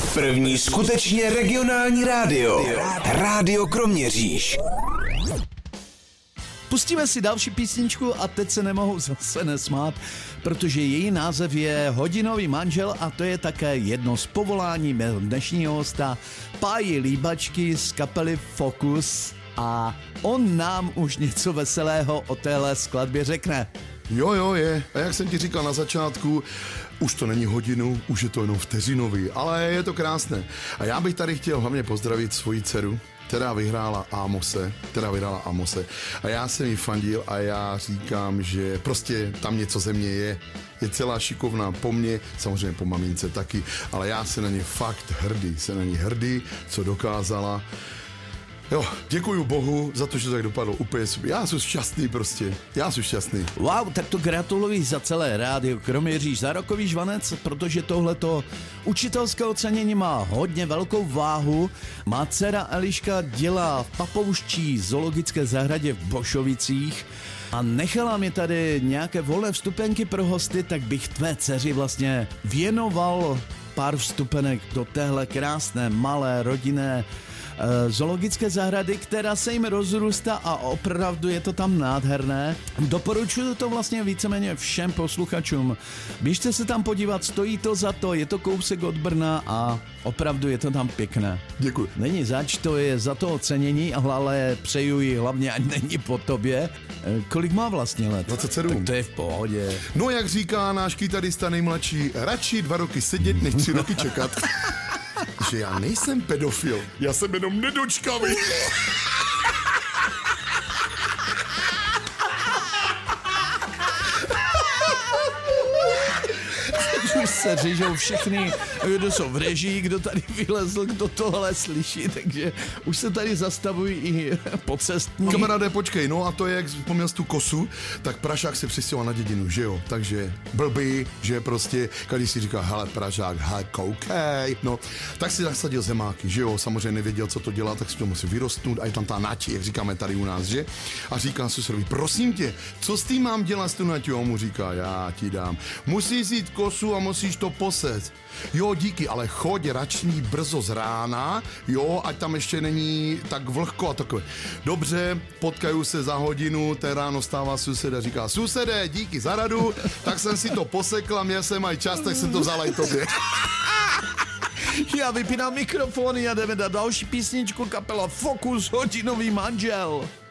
První skutečně regionální rádio. Rádio Kroměříž. Pustíme si další písničku a teď se nemohu zase nesmát, protože její název je Hodinový manžel a to je také jedno z povolání mého dnešního hosta Páji Líbačky z kapely Focus a on nám už něco veselého o téhle skladbě řekne. Jo, je. A jak jsem ti říkal na začátku, už to není hodinu, už je to jenom vteřinový, ale je to krásné. A já bych tady chtěl hlavně pozdravit svoji dceru, která vyhrála Amose. A já jsem jí fandil a já říkám, že prostě tam něco ze mě je. Je celá šikovná po mně, samozřejmě po mamince taky, ale já jsem na ně fakt hrdý, co dokázala. Jo, děkuju Bohu za to, že tak dopadlo úplně super. Já jsem šťastný. Wow, tak to gratuluji za celé rádio Kroměříž, za rokový žvanec, protože tohleto učitelské ocenění má hodně velkou váhu. Má dcera Eliška dělá v papouščí zoologické zahradě v Bošovicích a nechala mi tady nějaké volné vstupenky pro hosty, tak bych tvé dceři vlastně věnoval pár vstupenek do téhle krásné, malé, rodinné zoologické zahrady, která se jim rozrůstá a opravdu je to tam nádherné. Doporučuji to vlastně víceméně všem posluchačům. Běžte se tam podívat, stojí to za to, je to kousek od Brna a opravdu je to tam pěkné. Děkuji. Není zač, to je za to ocenění, ale přeju jí hlavně, ať není po tobě. Kolik má vlastně let? 27. Tak to je v pohodě. No jak říká náš kytarista nejmladší, radši 2 roky sedět, než 3 roky čekat. Že já nejsem pedofil, já jsem jenom nedočkavý. Už se řežou všechny, kdo jsou v režii, kdo tady vylezl, kdo tohle slyší, takže už se tady zastavují i pocestní. Kamaráde, počkej, no a to je, jak vzpomněl tu kosu, tak Pražák se přistěhoval na dědinu, že jo? Takže blbý, že prostě, když si říká, hele Pražák, hele koukej, no, tak si zasadil zemáky, že jo? Samozřejmě nevěděl, co to dělá, tak si to musí vyrostnout a je tam ta nati, jak říkáme tady u nás, že? A říká susedovi, prosím tě, co s tím mám dělat s tu nati? On mu říká, já ti dám. Musíš jít kosu a musíš to poset. Jo, díky, ale choď rační brzo z rána, jo, ať tam ještě není tak vlhko a takové. Dobře, potkají se za hodinu, té ráno stává sused a říká, susede, díky za radu, tak jsem si to posekla, měl jsem aj čas, tak jsem to vzala i tobě. Já vypínám mikrofony a jdeme na další písničku kapela Focus, Hodinový manžel.